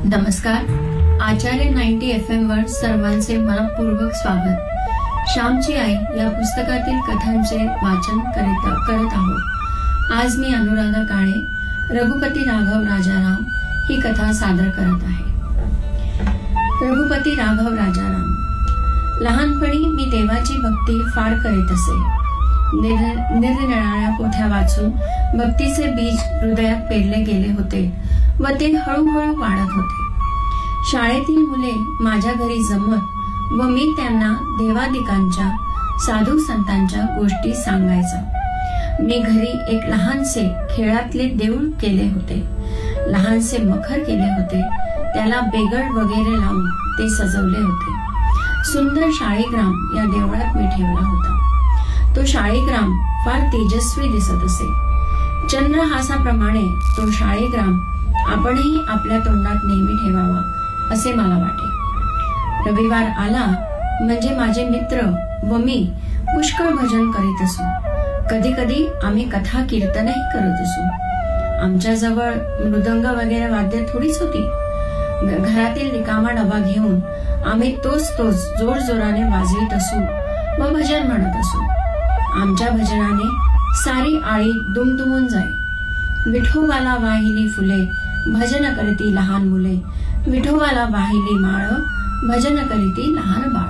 नमस्कार. आचार्य 90 FM वर सर्वांचे मनपूर्वक स्वागत. श्यामची आई या पुस्तकातील कथांचे वाचन करत आहोत. आज मी अनुराधा काळे रघुपती राघव राजाराम ही कथा सादर करत आहे. रघुपती राघव राजाराम. लहानपणी मी देवाची भक्ती फार करीत असे. निरनिराळ्या पोथ्या वाचून भक्तीचे बीज हृदयात पेरले गेले होते व ते हळूहळू वाढत होते. शाळेतील मुले माझ्या घरी जमत व मी त्यांना देवादिकांच्या साधू संतांच्या गोष्टी सांगायचा. मी घरी एक लहानसे खेळातले देऊळ केले होते. लहानसे मखर केले होते. त्याला बेगड वगैरे लावून ते सजवले होते. सुंदर शाळीग्राम या देवळात मी ठेवला होता. तो शाळीग्राम फार तेजस्वी दिसत असे. चंद्रहासाप्रमाणे तो शाळीग्राम आपणही आपल्या तोंडात नेहमी ठेवावा असे मला वाटे. रविवार आला म्हणजे माझे मित्र व मी पुष्कळ भजन करीत असू. कधी कधी आम्ही कथा कीर्तनही करत असू. आमच्याजवळ मृदंग वगैरे वाद्य थोडीच होती. घरातील रिकामा डबा घेऊन आम्ही तोच जोर जोराने वाजवीत असू व भजन म्हणत असू. आमच्या भजनाने सारी आळी दुमदुमून जाई. विठोबाला वाहिली फुले भजन करीती लहान मुले. विठोबाला वाहिली माळ भजन करीती लहान बाळ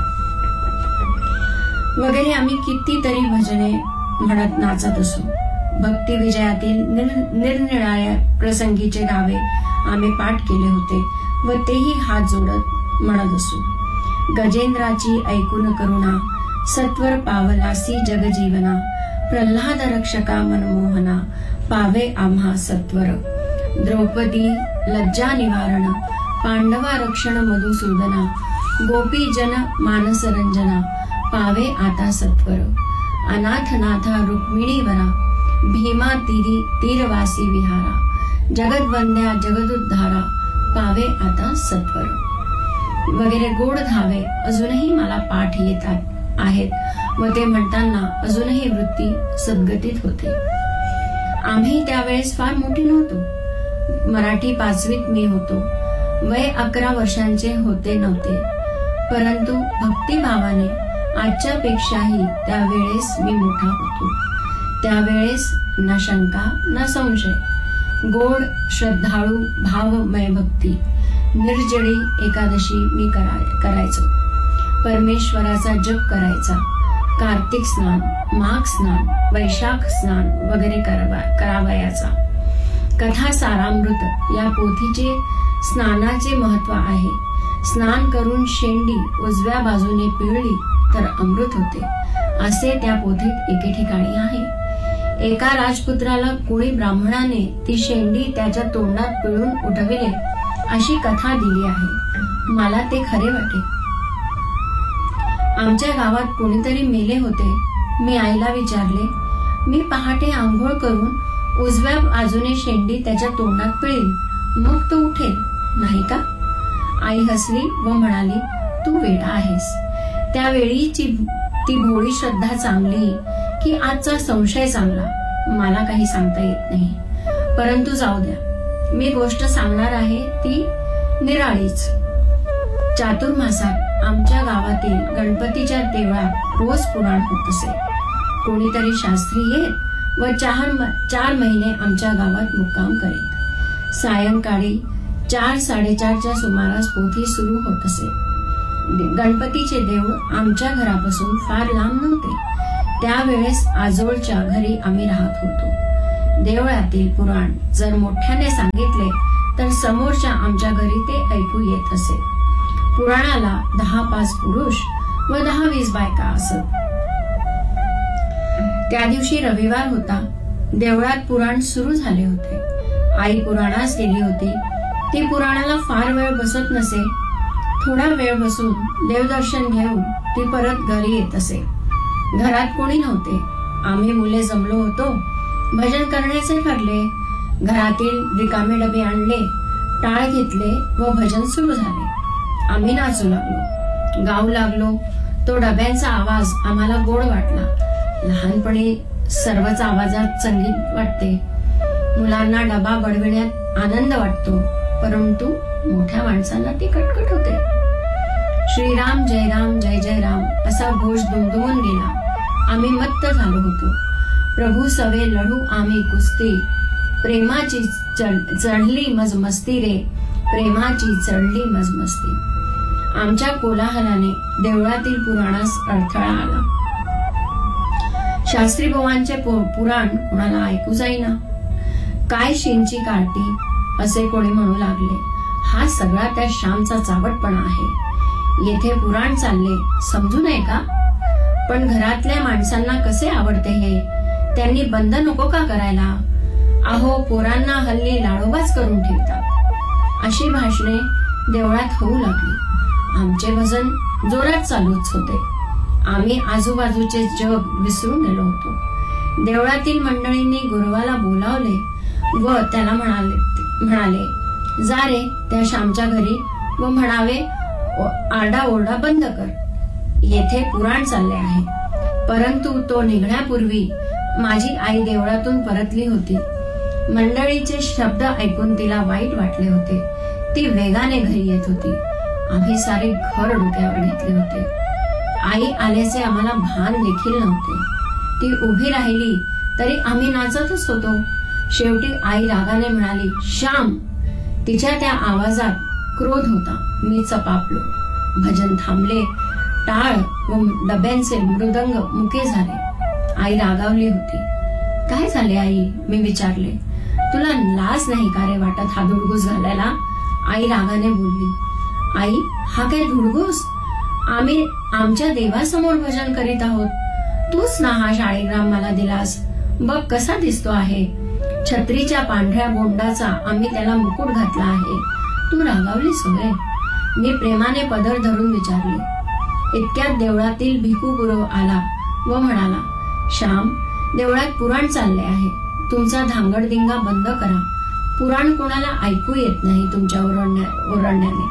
वगैरे आम्ही कितीतरी भजने म्हणत नाचत असू. भक्ती विजयातील निरनिराळ्या प्रसंगीचे गावे आम्ही पाठ केले होते व तेही हात जोडत म्हणत असू. गजेंद्राची ऐकून करुणा सत्वर पावलासी जगजीवना. प्रल्हाद रक्षका मनमोहना पावे आम्हा सत्वर. द्रौपदी लज्जा निवारण पांडवा रक्षण मधुसूदना. गोपी जन मानस रंजना पावे आता सत्वर. अनाथनाथा रुक्मिणीवरा भीमा तीरवासी विहारा. जगद्वंद्या जगदुद्धारा पावे आता सत्वर वगैरे गोड धावे अजूनही मला पाठ येतात आहेत व ते म्हणताना अजूनही वृत्ती सद्गतीत होते. आम्ही त्यावेळेस फार मोठी नव्हतो. मराठी 5वीत मी होतो. वय 11 वर्षांचे होते नव्हते. परंतु भक्तिभावाने आजच्या पेक्षाही त्यावेळेस मी मोठा होतो. त्यावेळेस ना शंका ना संशय. गोड श्रद्धाळू भावमय भक्ती. निर्जळी एकादशी मी करायचो. परमेश्वराचा जप करायचा. कार्तिक स्नान, माघ स्नान, वैशाख स्नान वगैरे करावयाचा. कथा सारामृत या पोथीचे स्नानाचे महत्व आहे. स्नान करून शेंडी उजव्या बाजूने पिळली तर अमृत होते असे त्या पोथीत एके ठिकाणी आहे. एका राजपुत्राला कोणी ब्राह्मणाने ती शेंडी त्याच्या तोंडात पिळून उठविले अशी कथा दिली आहे. मला ते खरे वाटे. आमच्या गावात कोणीतरी मेले होते. मी आईला विचारले. मी पहाटे आंघोळ करून उजव्या बाजूने शेंडी त्याच्या तोंडात पिळीन मग तो उठेल नाही का? आई हसली व म्हणाली, तू वेडा आहेस. त्यावेळीची ती भोळी श्रद्धा चांगली की आजचा संशय चांगला मला काही सांगता येत नाही. परंतु जाऊ द्या. मी गोष्ट सांगणार आहे ती निराळीच. चातुर्मासात आमच्या गावातील गणपतीच्या देवळात रोज पुराण होत असे. कोणीतरी शास्त्री येत व 4 महिने आमच्या गावात मुक्काम करीत. सायंकाळी 4-4:30च्या सुमारास पोथी सुरू होत असे. गणपतीचे देऊळ आमच्या घरापासून फार लांब नव्हते. त्यावेळेस आजोळच्या घरी आम्ही राहत होतो. देवळातील पुराण जर मोठ्याने सांगितले तर समोरच्या आमच्या घरी ते ऐकू येत असे. पुराणाला 10-5 पुरुष व 10-20 बायका असत. त्या दिवशी रविवार होता. देवळात पुराण सुरू झाले होते. आई पुराणास गेली होती. ती पुराणाला फार वेळ बसत नसे. थोडा वेळ बसून देवदर्शन घेऊन ती परत घरी येत असे. घरात कोणी नव्हते. आम्ही मुले जमलो होतो. भजन करण्याचे ठरले. घरातील रिकामे डबे आणले, टाळ घेतले व भजन सुरू झाले. आम्ही नाचू लागलो, गाऊ लागलो. तो डब्यांचा आवाज आम्हाला गोड वाटला. लहानपणी सर्वच आवाजात संगीत वाटते. मुलांना डबा बडविण्यात आनंद वाटतो. परंतु मोठ्या माणसांना ती कटकट होते. श्रीराम जय राम जय जय राम असा घोष दुमदुमून गेला. आम्ही मत्त झालो होतो. प्रभू सवे लढू आम्ही कुस्ती, प्रेमाची चढली मजमस्ती रे, प्रेमाची चढली मजमस्ती. आमच्या कोलाहलाने देवळातील पुराणास अडथळा आला. शास्त्री बुवांचे पुराण कोणाला ऐकू जाईना. काय शिंची काठी असे कोणी म्हणू लागले. हा सगळा त्या श्यामचा चावटपणा आहे. येथे पुराण चालले समजू नये का? पण घरातल्या माणसांना कसे आवडते हे? त्यांनी बंद नको का करायला? अहो, पोरांना हल्ली लाडोबाच करून ठेवतात. अशी भाषणे देवळात होऊ लागली. आमचे भजन जोरात चालूच होते. आम्ही आजूबाजूचे जग विसरून गेलो होतो. देवळातील मंडळींनी गुरुवाला बोलावले व त्याला म्हणाले जा रे त्या श्यामच्या घरी व म्हणावे आरडाओरडा बंद कर. येथे पुराण चालले आहे. परंतु तो निघण्यापूर्वी माझी आई देवळातून परतली होती. मंडळीचे शब्द ऐकून तिला वाईट वाटले होते. ती वेगाने घरी येत होती. आम्ही सारे घर डोक्यावर घेतले होते. आई आल्याचे आम्हाला भान देखील नव्हते. ती उभी राहिली तरी आम्ही नाचतच होतो. शेवटी आई रागाने म्हणाली श्याम. तिच्या त्या आवाजात क्रोध होता. मी चपापलो. भजन थांबले. टाळ व डब्यांचे मृदंग मुके झाले. आई रागावली होती. काय झाले आई? मी विचारले. तुला लाज नाही का रे वाटत हा धुडगूस घालायला? आई रागाने बोलली. आई, हा काय धुडगूस? आम्ही आमच्या देवासमोर भजन करीत आहोत. तूच ना हा शाळीग्राम मला दिलास. बघ कसा दिसतो आहे. छत्रीच्या पांढऱ्या गोंडाचा आम्ही त्याला मुकुट घातला आहे. तू रागावलीस होय? मी प्रेमाने पदर धरून विचारले. इतक्यात देवळातील भिकू गुरु आला व म्हणाला श्याम, देवळात पुराण चालले आहे. तुमचा धांगडधिंगा बंद करा. पुराण कोणाला ऐकू येत नाही तुमच्या ओरडण्याने.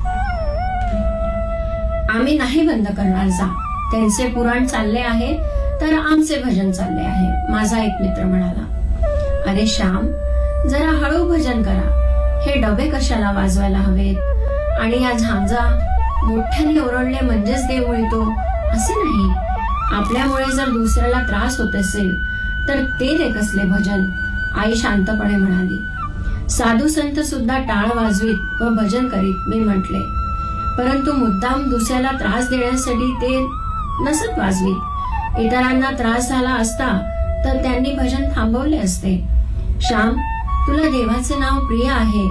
आम्ही नाही बंद करणार. जा. त्यांचे पुराण चालले आहे तर आमचे भजन चालले आहे. माझा एक मित्र म्हणाला. अरे श्याम, जरा हळू भजन करा. हे डबे कशाला वाजवायला हवेत? आणि या झांजा मोठ्याने ओरडले म्हणजेच देव मिळतो असे नाही. आपल्यामुळे जर दुसऱ्याला त्रास होत असेल तर ते रे कसले भजन? आई शांतपणे म्हणाली. साधू संत सुद्धा टाळ वाजवीत व भजन करीत. मी म्हटले. परंतु मुद्दाम दुसऱ्याला त्रास देण्यासाठी ते नसत वाजवीत. इतरांना त्रास झाला असता तर त्यांनी भजन थांबवले असते. श्याम, तुला देवाचे नाव प्रिय आहे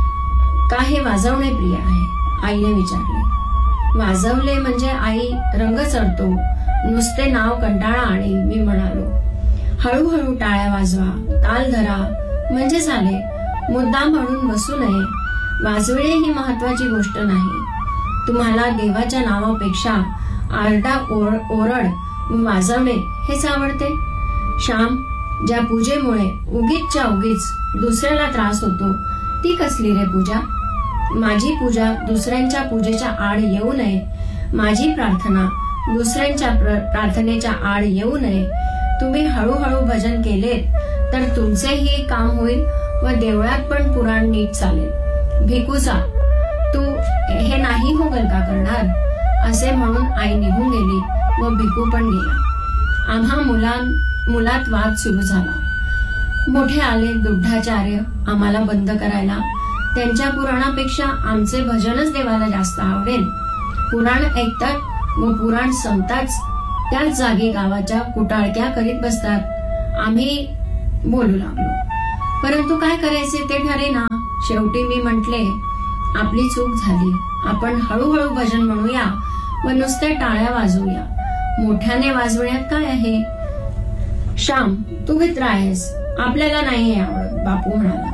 का हे वाजवणे प्रिय आहे? आईने विचारले. वाजवले म्हणजे आई रंग चढतो. नुसते नाव कंटाळा आणि. मी म्हणालो. हळूहळू टाळ्या वाजवा, ताल धरा म्हणजे झाले. मुद्दाम म्हणून बसू नये. वाजविणे ही महत्वाची गोष्ट नाही. तुम्हाला देवाच्या नावापेक्षा आरडा ओरड वाजवणे हेच आवडते. श्याम, ज्या पूजेमुळे उगीचच्या उगीच दुसऱ्याला त्रास होतो ती कसली रे पूजा? माझी पूजा दुसऱ्यांच्या पूजेच्या आड येऊ नये. माझी प्रार्थना दुसऱ्यांच्या प्रार्थनेच्या आड येऊ नये. तुम्ही हळूहळू भजन केलेत तर तुमचेही काम होईल व देवळात पण पुराण नीट चालेल. भिकूचा, तू हे नाही होगल का करणार? असे म्हणून आई निघून गेली व भिकू पण गेला. आम्हा मुलात वाद सुरू झाला. मोठे आले दुग्धाचार्य आम्हाला बंद करायला. त्यांच्या पुराणापेक्षा आमचे भजनच देवाला जास्त आवडेल. पुराण ऐकतात व पुराण संपताच त्याच जागी गावाच्या कुटाळक्या करीत बसतात. आम्ही बोलू लागलो. परंतु काय करायचे ते ठरेना. शेवटी मी म्हटले, आपली चूक झाली. आपण हळूहळू भजन म्हणूया व नुसते टाळ्या वाजवूया. मोठ्याने वाजवण्यात काय आहे? श्याम, तू मित्र आहेस. आपल्याला नाही हे आवडत, बापू म्हणाला.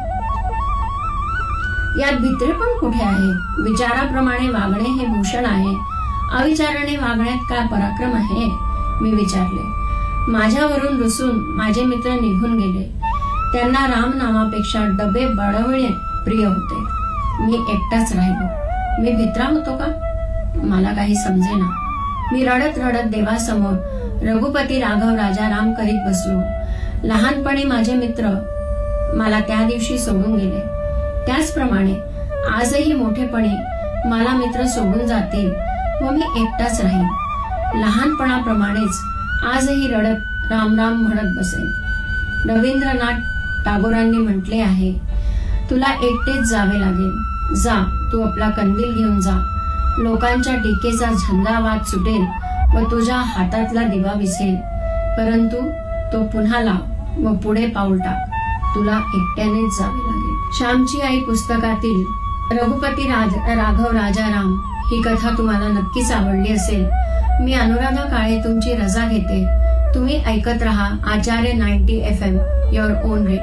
यात भित्रे पण कुठे आहे? विचाराप्रमाणे वागणे हे भूषण आहे. अविचाराने वागण्यात काय पराक्रम आहे? मी विचारले. माझ्यावरून रुसून माझे मित्र निघून गेले. त्यांना राम नावापेक्षा डबे बळवणे प्रिय होते. मी एकटाच राहिलो. मी भित्रा होतो का? मला काही समजेना. मी रडत रडत देवासमोर रघुपती राघव राजा राम करीत बसलो. लहानपणी माझे मित्र मला त्या दिवशी सोडून गेले. त्याचप्रमाणे आजही मोठेपणी मला मित्र सोडून जातील व मी एकटाच राहीन. लहानपणाप्रमाणेच आजही रडत राम राम म्हणत बसेन. रवींद्रनाथ टागोरांनी म्हटले आहे, तुला एकटेच जावे लागेल. जा, तू आपला कंदील घेऊन जा. लोकांच्या टीकेचा झंझावात सुटेल व तुझ्या हातातला दिवा विझेल, परंतु तो पुन्हा लाव व पुढे पाऊल टाक. तुला एकट्यानेच जावे लागेल. श्यामची आई पुस्तकातील रघुपती राघव राजाराम ही कथा तुम्हाला नक्कीच आवडली असेल. मी अनुराधा काळे तुमची रजा घेते. तुम्ही ऐकत रहा आचार्य 90 FM, युअर ओन रेडिओ.